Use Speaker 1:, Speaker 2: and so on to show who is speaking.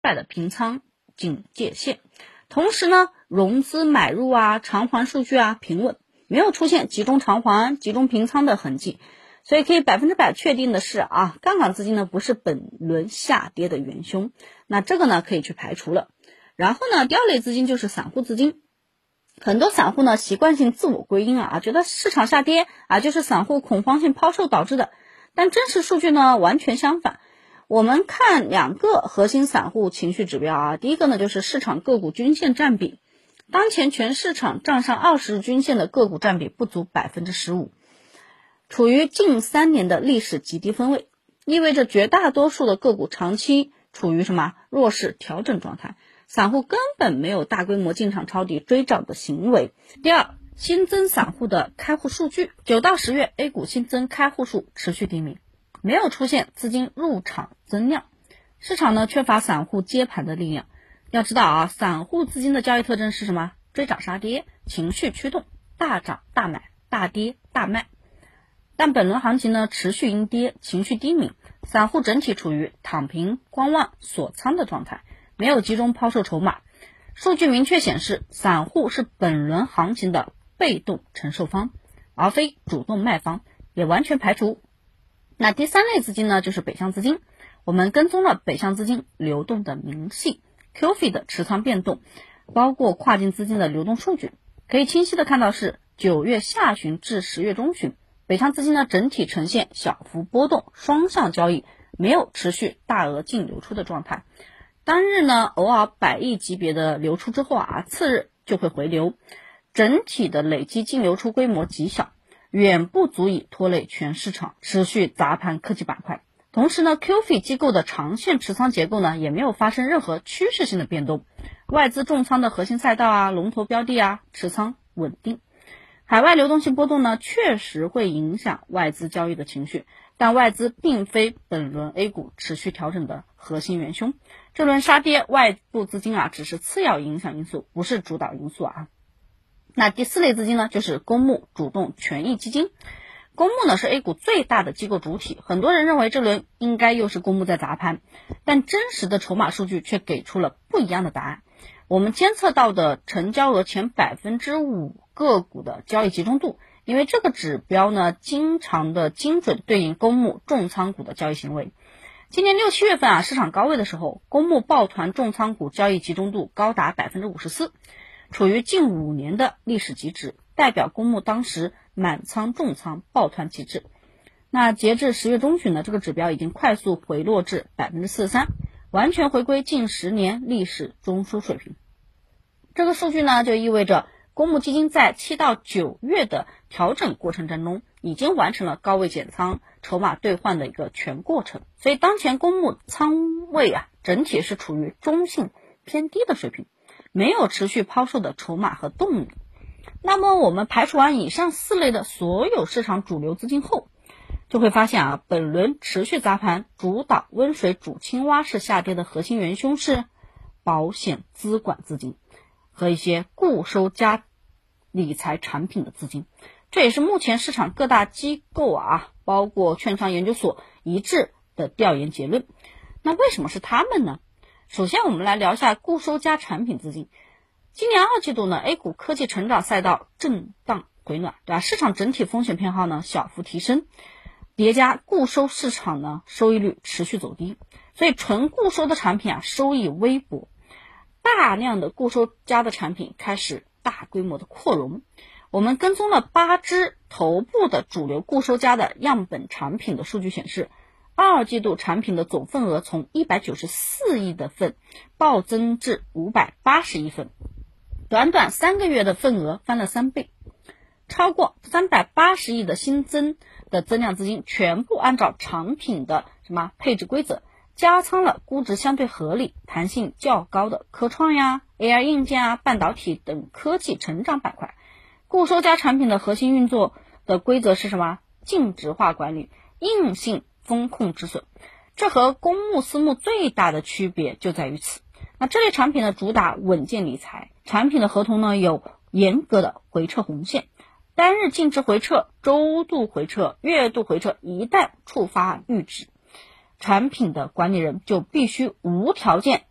Speaker 1: 败的平仓警戒线。同时呢，融资买入啊、偿还数据啊平稳，没有出现集中偿还、集中平仓的痕迹。所以可以100%确定的是啊，杠杆资金呢不是本轮下跌的元凶，那这个呢可以去排除了。然后呢，第二类资金就是散户资金。很多散户呢习惯性自我归因啊，觉得市场下跌啊就是散户恐慌性抛售导致的，但真实数据呢完全相反。我们看2个核心散户情绪指标啊，第一个呢就是市场个股均线占比，当前全市场账上20日均线的个股占比不足 15%， 处于近3年的历史极低分位，意味着绝大多数的个股长期处于什么弱势调整状态，散户根本没有大规模进场抄底追涨的行为。第二，新增散户的开户数据，9到10月 A 股新增开户数持续低迷，没有出现资金入场增量，市场呢缺乏散户接盘的力量。要知道啊，散户资金的交易特征是什么？追涨杀跌，情绪驱动，大涨大买，大跌大卖。但本轮行情呢持续阴跌，情绪低迷，散户整体处于躺平、观望、锁仓的状态，没有集中抛售筹码。数据明确显示，散户是本轮行情的被动承受方，而非主动卖方，也完全排除。那第三类资金呢，就是北向资金。我们跟踪了北向资金流动的明细 QF 的持仓变动，包括跨境资金的流动数据，可以清晰的看到是9月下旬至10月中旬，北向资金呢整体呈现小幅波动，双向交易，没有持续大额净流出的状态。当日呢偶尔100亿级别的流出之后啊，次日就会回流，整体的累计净流出规模极小，远不足以拖累全市场持续砸盘科技板块。同时呢 QF 机构的长线持仓结构呢也没有发生任何趋势性的变动，外资重仓的核心赛道啊、龙头标的啊持仓稳定。海外流动性波动呢确实会影响外资交易的情绪，但外资并非本轮 A 股持续调整的核心元凶，这轮杀跌外部资金啊只是次要影响因素，不是主导因素啊。那第四类资金呢，就是公募主动权益基金。公募呢是 A 股最大的机构主体，很多人认为这轮应该又是公募在砸盘，但真实的筹码数据却给出了不一样的答案。我们监测到的成交额前 5% 个股的交易集中度，因为这个指标呢经常的精准对应公募重仓股的交易行为。今年6、7月份啊，市场高位的时候，公募抱团重仓股交易集中度高达 54%， 处于近5年的历史极值，代表公募当时满仓重仓抱团机制。那截至10月中旬呢，这个指标已经快速回落至 43%， 完全回归近10年历史中枢水平。这个数据呢就意味着公募基金在7到9月的调整过程当中已经完成了高位减仓、筹码兑换的一个全过程，所以当前公募仓位啊整体是处于中性偏低的水平，没有持续抛售的筹码和动力。那么我们排除完以上4类的所有市场主流资金后，就会发现啊，本轮持续砸盘主导温水煮青蛙式下跌的核心元凶是保险资管资金和一些固收加理财产品的资金，这也是目前市场各大机构啊，包括券商研究所一致的调研结论。那为什么是他们呢？首先我们来聊一下固收加产品资金。今年2季度呢 A 股科技成长赛道震荡回暖，对吧？市场整体风险偏好呢小幅提升，叠加固收市场呢收益率持续走低，所以纯固收的产品啊收益微薄，大量的固收加的产品开始大规模的扩容。我们跟踪了8只头部的主流固收加的样本产品的数据显示，2季度产品的总份额从194亿的份暴增至580亿份，短短3个月的份额翻了3倍，超过380亿的新增的增量资金全部按照产品的配置规则加仓了估值相对合理、弹性较高的科创呀、AR 硬件啊、半导体等科技成长板块。固收加产品的核心运作的规则是什么？净值化管理，硬性风控止损。这和公募私募最大的区别就在于此。那这类产品呢主打稳健理财，产品的合同呢有严格的回撤红线，单日净值回撤、周度回撤、月度回撤一旦触发阈值，产品的管理人就必须无条件